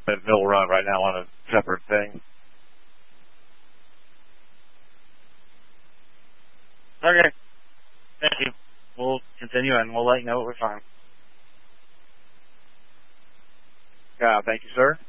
at Mill Run right now on a separate thing. Okay. Thank you. We'll continue and we'll let you know what we find. Thank you, sir.